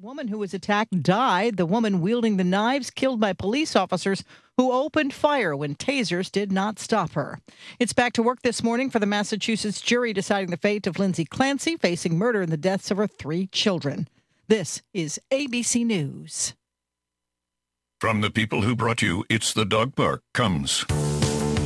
Woman who was attacked died. The woman wielding the knives killed by police officers who opened fire when tasers did not stop her. It's back to work this morning for the Massachusetts jury deciding the fate of Lindsay Clancy, facing murder in the deaths of her 3 children. This is ABC News. From the people who brought you It's the Dog Park comes